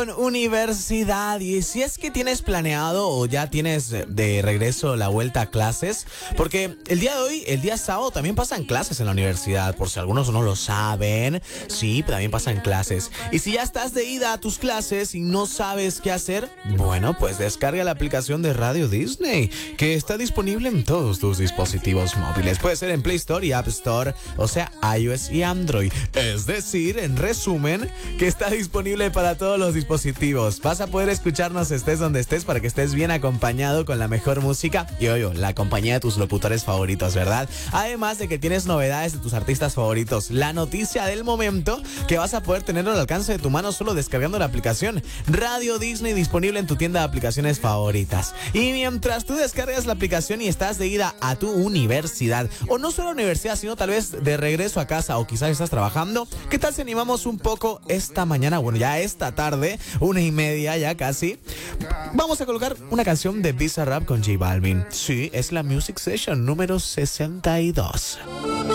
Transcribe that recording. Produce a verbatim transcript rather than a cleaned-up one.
Universidad, y si es que tienes planeado o ya tienes de regreso la vuelta a clases, porque el día de hoy, el día sábado, también pasan clases en la universidad, por si algunos no lo saben, sí, también pasan clases. Y si ya estás de ida a tus clases y no sabes qué hacer, bueno, pues descarga la aplicación de Radio Disney, que está disponible en todos tus dispositivos móviles. Puede ser en Play Store y App Store, o sea, iOS y Android. Es decir, en resumen, que está disponible para todos los dispositivos. Dispositivos. Vas a poder escucharnos estés donde estés para que estés bien acompañado con la mejor música y oye, la compañía de tus locutores favoritos, ¿verdad? Además de que tienes novedades de tus artistas favoritos, la noticia del momento que vas a poder tener al alcance de tu mano solo descargando la aplicación Radio Disney, disponible en tu tienda de aplicaciones favoritas. Y mientras tú descargas la aplicación y estás de ida a tu universidad, o no solo a la universidad, sino tal vez de regreso a casa o quizás estás trabajando, ¿qué tal si animamos un poco esta mañana, bueno, ya esta tarde, una y media ya casi? Vamos a colocar una canción de Bizarrap con J Balvin. Sí, es la Music Session número sesenta y dos.